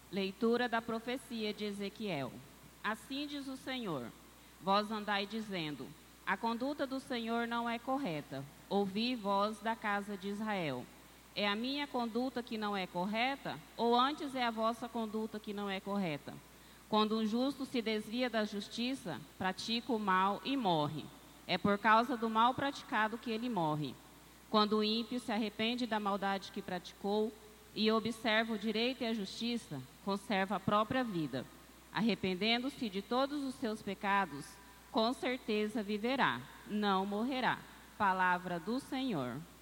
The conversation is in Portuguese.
Leitura da profecia de Ezequiel. Assim diz o Senhor: vós andai dizendo, a conduta do Senhor não é correta. Ouvi, vós da casa de Israel. É a minha conduta que não é correta? Ou antes é a vossa conduta que não é correta? Quando um justo se desvia da justiça, pratica o mal e morre. É por causa do mal praticado que ele morre. Quando o ímpio se arrepende da maldade que praticou e observa o direito e a justiça, conserva a própria vida. Arrependendo-se de todos os seus pecados, com certeza viverá, não morrerá. Palavra do Senhor.